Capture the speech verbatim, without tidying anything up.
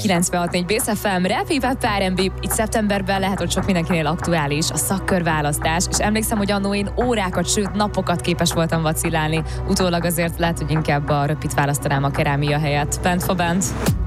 kilencvenhat négy Bész ef em, Rap, Hip-Hop, er and bé. Itt szeptemberben lehet, hogy sok mindenkinél aktuális a szakkörválasztás, és emlékszem, hogy annó én órákat, sőt napokat képes voltam vacillálni. Utólag azért lehet, hogy inkább a röpit választanám a kerámia helyett. Bent for bent.